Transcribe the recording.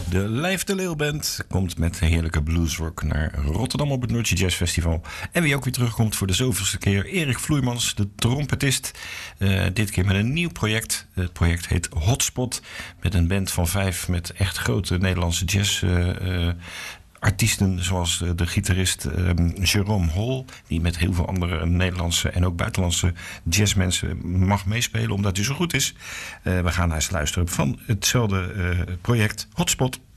De Lijf de Leeuw Band komt met heerlijke bluesrock naar Rotterdam op het Noordje Jazz Festival. En wie ook weer terugkomt voor de zoveelste keer, Erik Vloeimans, de trompetist. Dit keer met een nieuw project. Het project heet Hotspot. Met een band van 5 met echt grote Nederlandse jazz artiesten, zoals de gitarist Jerome Hall, die met heel veel andere Nederlandse en ook buitenlandse jazzmensen mag meespelen, omdat hij zo goed is. We gaan naar eens luisteren van hetzelfde project Hotspot.